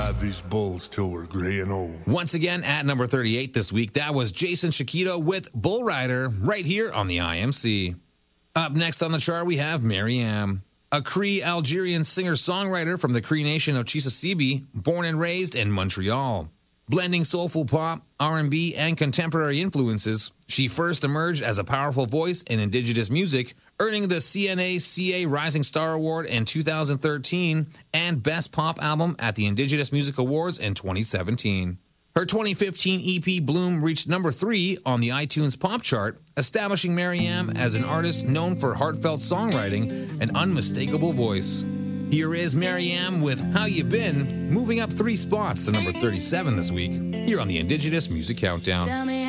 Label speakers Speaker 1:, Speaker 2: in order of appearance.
Speaker 1: ride these bulls till we're gray and old.
Speaker 2: Once again, at number 38 this week, that was Jason Shakito with Bull Rider right here on the IMC. Up next on the chart, we have Mariam, a Cree Algerian singer-songwriter from the Cree nation of Chisasibi, born and raised in Montreal. Blending soulful pop, R&B, and contemporary influences, she first emerged as a powerful voice in Indigenous music, earning the CNA-CA Rising Star Award in 2013 and Best Pop Album at the Indigenous Music Awards in 2017. Her 2015 EP Bloom reached number 3 on the iTunes Pop Chart, establishing Mariam as an artist known for heartfelt songwriting and unmistakable voice. Here is Mariam with How You Been, moving up 3 spots to number 37 this week, here on the Indigenous Music Countdown.
Speaker 3: Tell me